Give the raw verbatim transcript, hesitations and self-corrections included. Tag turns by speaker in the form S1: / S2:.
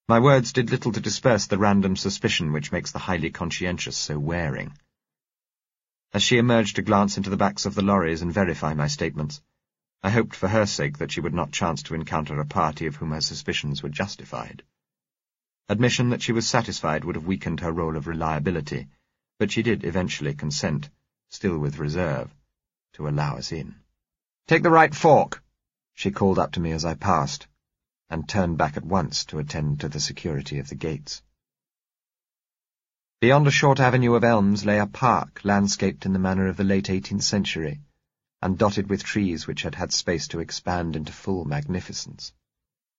S1: My words did little to disperse the random suspicion which makes the highly conscientious so wearing. As she emerged to glance into the backs of the lorries and verify my statements, I hoped for her sake that she would not chance to encounter a party of whom her suspicions were justified. Admission that she was satisfied would have weakened her role of reliability, but she did eventually consent, still with reserve, to allow us in. "Take the right fork," she called up to me as I passed, and turned back at once to attend to the security of the gates. Beyond a short avenue of elms lay a park landscaped in the manner of the late eighteenth century, and dotted with trees which had had space to expand into full magnificence.